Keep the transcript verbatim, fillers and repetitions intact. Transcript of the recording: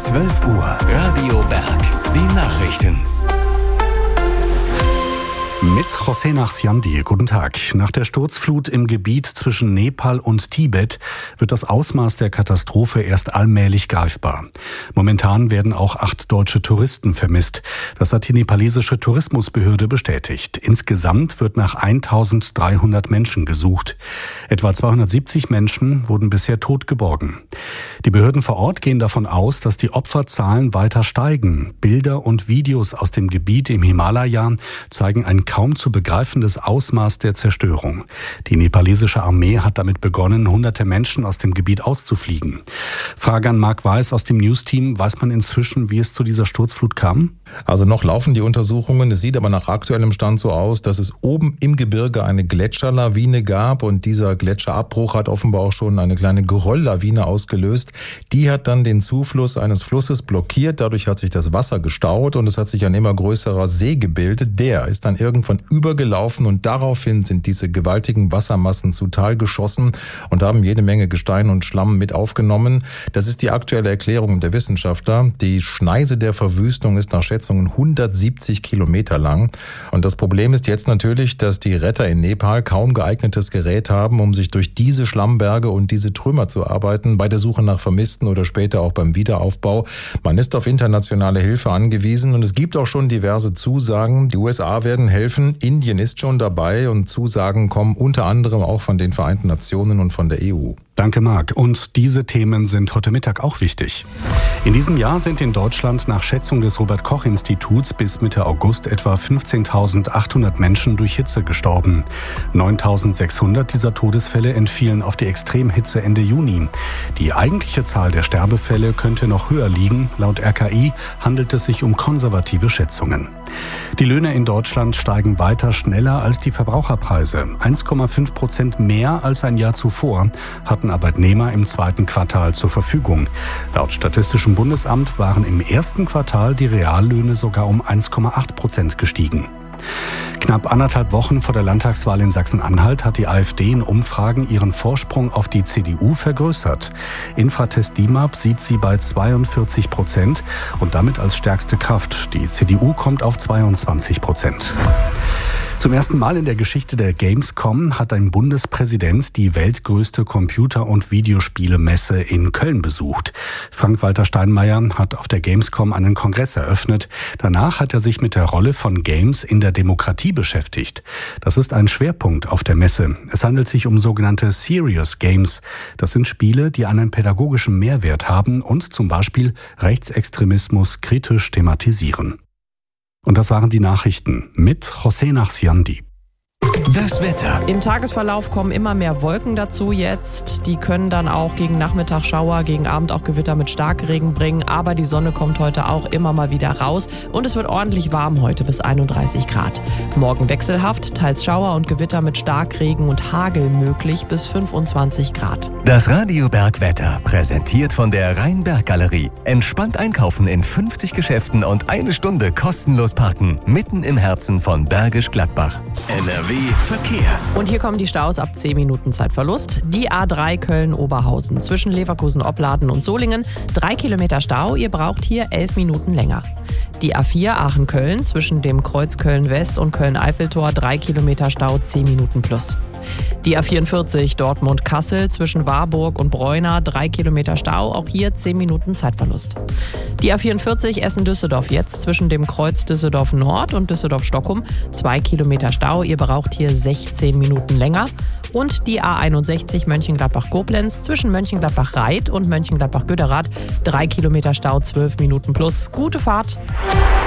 zwölf Uhr. Radio Berg. Die Nachrichten. Mit José Nachsiandi. Guten Tag. Nach der Sturzflut im Gebiet zwischen Nepal und Tibet wird das Ausmaß der Katastrophe erst allmählich greifbar. Momentan werden auch acht deutsche Touristen vermisst. Das hat die nepalesische Tourismusbehörde bestätigt. Insgesamt wird nach eintausenddreihundert Menschen gesucht. Etwa zweihundertsiebzig Menschen wurden bisher tot geborgen. Die Behörden vor Ort gehen davon aus, dass die Opferzahlen weiter steigen. Bilder und Videos aus dem Gebiet im Himalaya zeigen ein kaum zu begreifendes Ausmaß der Zerstörung. Die nepalesische Armee hat damit begonnen, hunderte Menschen aus dem Gebiet auszufliegen. Frage an Marc Weiß aus dem News-Team. Weiß man inzwischen, wie es zu dieser Sturzflut kam? Also noch laufen die Untersuchungen. Es sieht aber nach aktuellem Stand so aus, dass es oben im Gebirge eine Gletscherlawine gab und dieser Gletscherabbruch hat offenbar auch schon eine kleine Gerölllawine ausgelöst. Die hat dann den Zufluss eines Flusses blockiert. Dadurch hat sich das Wasser gestaut und es hat sich ein immer größerer See gebildet. Der ist dann irgendwann übergelaufen und daraufhin sind diese gewaltigen Wassermassen zu Tal geschossen und haben jede Menge Gestein und Schlamm mit aufgenommen. Das ist die aktuelle Erklärung der Wissenschaftler. Die Schneise der Verwüstung ist nach Schätzungen hundertsiebzig Kilometer lang. Und das Problem ist jetzt natürlich, dass die Retter in Nepal kaum geeignetes Gerät haben, um sich durch diese Schlammberge und diese Trümmer zu arbeiten, bei der Suche nach Vermissten oder später auch beim Wiederaufbau. Man ist auf internationale Hilfe angewiesen und es gibt auch schon diverse Zusagen. Die U S A werden helfen. Indien ist schon dabei und Zusagen kommen unter anderem auch von den Vereinten Nationen und von der E U. Danke, Marc. Und diese Themen sind heute Mittag auch wichtig. In diesem Jahr sind in Deutschland nach Schätzung des Robert-Koch-Instituts bis Mitte August etwa fünfzehntausendachthundert Menschen durch Hitze gestorben. neuntausendsechshundert dieser Todesfälle entfielen auf die Extremhitze Ende Juni. Die eigentliche Zahl der Sterbefälle könnte noch höher liegen. Laut R K I handelt es sich um konservative Schätzungen. Die Löhne in Deutschland steigen weiter schneller als die Verbraucherpreise. eins Komma fünf Prozent mehr als ein Jahr zuvor hatten Arbeitnehmer im zweiten Quartal zur Verfügung. Laut Statistischem Bundesamt waren im ersten Quartal die Reallöhne sogar um eins Komma acht Prozent gestiegen. Knapp anderthalb Wochen vor der Landtagswahl in Sachsen-Anhalt hat die AfD in Umfragen ihren Vorsprung auf die C D U vergrößert. Infratest DIMAP sieht sie bei zweiundvierzig Prozent und damit als stärkste Kraft. Die C D U kommt auf zweiundzwanzig Prozent. Zum ersten Mal in der Geschichte der Gamescom hat ein Bundespräsident die weltgrößte Computer- und Videospielemesse in Köln besucht. Frank-Walter Steinmeier hat auf der Gamescom einen Kongress eröffnet. Danach hat er sich mit der Rolle von Games in der Demokratie beschäftigt. Das ist ein Schwerpunkt auf der Messe. Es handelt sich um sogenannte Serious Games. Das sind Spiele, die einen pädagogischen Mehrwert haben und zum Beispiel Rechtsextremismus kritisch thematisieren. Und das waren die Nachrichten mit José Nachsiandi. Das Wetter. Im Tagesverlauf kommen immer mehr Wolken dazu jetzt. Die können dann auch gegen Nachmittag Schauer, gegen Abend auch Gewitter mit Starkregen bringen. Aber die Sonne kommt heute auch immer mal wieder raus. Und es wird ordentlich warm heute bis einunddreißig Grad. Morgen wechselhaft, teils Schauer und Gewitter mit Starkregen und Hagel möglich bis fünfundzwanzig Grad. Das Radio Bergwetter, präsentiert von der Rhein-Berg-Galerie. Entspannt einkaufen in fünfzig Geschäften und eine Stunde kostenlos parken. Mitten im Herzen von Bergisch Gladbach. N R W Verkehr. Und hier kommen die Staus ab zehn Minuten Zeitverlust. Die A drei Köln-Oberhausen zwischen Leverkusen-Opladen und Solingen. Drei Kilometer Stau, ihr braucht hier elf Minuten länger. Die A vier Aachen-Köln zwischen dem Kreuz Köln-West und Köln-Eiffeltor. Drei Kilometer Stau, zehn Minuten plus. Die A vierundvierzig Dortmund-Kassel zwischen Warburg und Bräuna, drei Kilometer Stau, auch hier zehn Minuten Zeitverlust. Die A vierundvierzig Essen-Düsseldorf jetzt zwischen dem Kreuz Düsseldorf-Nord und Düsseldorf-Stockholm, zwei Kilometer Stau, ihr braucht hier sechzehn Minuten länger. Und die A einundsechzig Mönchengladbach-Koblenz zwischen Mönchengladbach-Reit und Mönchengladbach-Götterath, drei Kilometer Stau, zwölf Minuten plus. Gute Fahrt!